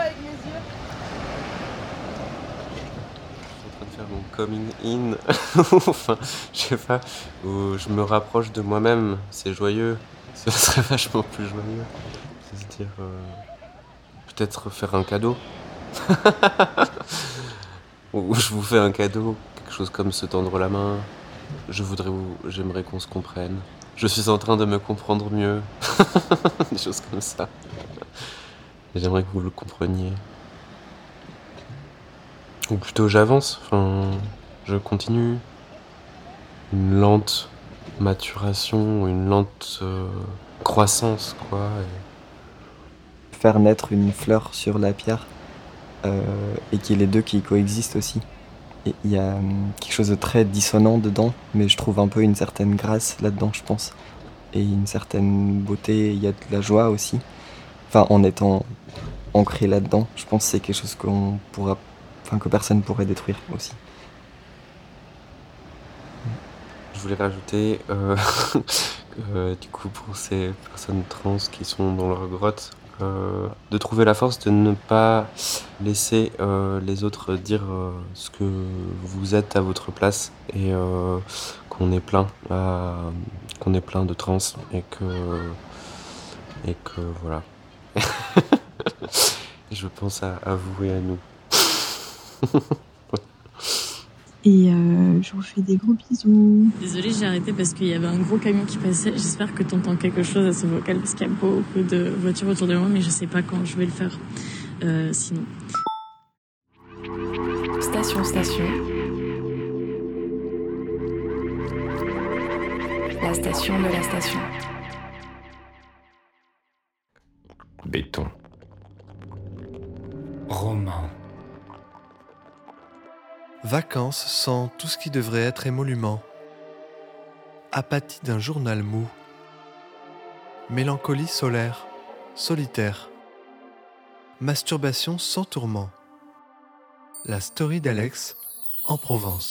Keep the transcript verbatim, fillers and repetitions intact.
avec mes yeux. Je suis en train de faire mon coming in. Enfin, je sais pas, où je me rapproche de moi-même. C'est joyeux. Ce serait vachement plus joyeux. De se dire, euh, peut-être faire un cadeau. Ou je vous fais un cadeau, quelque chose comme se tendre la main. Je voudrais vous, j'aimerais qu'on se comprenne. Je suis en train de me comprendre mieux. Des choses comme ça. Et j'aimerais que vous le compreniez. Ou plutôt j'avance, enfin, je continue. Une lente maturation, une lente euh, croissance, quoi. Et... Faire naître une fleur sur la pierre euh, et qu'il y ait les deux qui coexistent aussi. Et il y a hum, quelque chose de très dissonant dedans, mais je trouve un peu une certaine grâce là-dedans, je pense. Et une certaine beauté, il y a de la joie aussi. Enfin, en étant ancré là-dedans, je pense que c'est quelque chose qu'on pourra, enfin, que personne pourrait détruire aussi. Je voulais rajouter, euh, euh, du coup, pour ces personnes trans qui sont dans leur grotte, euh, de trouver la force de ne pas laisser euh, les autres dire euh, ce que vous êtes à votre place et euh, qu'on est plein, à, qu'on est plein de trans et que et que voilà. Et je pense à, à vous et à nous. Et euh, je vous fais des gros bisous. Désolée, j'ai arrêté parce qu'il y avait un gros camion qui passait. J'espère que t'entends quelque chose à ce vocal parce qu'il y a beaucoup de voitures autour de moi, mais je sais pas quand je vais le faire. Euh, sinon. Station, station. La station de la station. Béton. Roman. Vacances sans tout ce qui devrait être émolument. Apathie d'un journal mou. Mélancolie solaire, solitaire. Masturbation sans tourment. La story d'Alex en Provence.